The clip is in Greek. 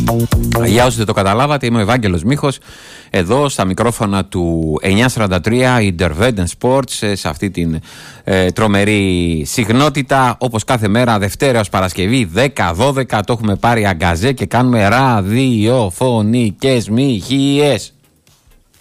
Για όσοι δεν το καταλάβατε, είμαι ο Ευάγγελος Μίχος, εδώ στα μικρόφωνα του 943 Interveden Sports, σε αυτή την τρομερή συχνότητα, όπως κάθε μέρα, Δευτέρα ως Παρασκευή 10-12, το έχουμε πάρει αγκαζέ και κάνουμε ραδιοφωνικές μοιχείες.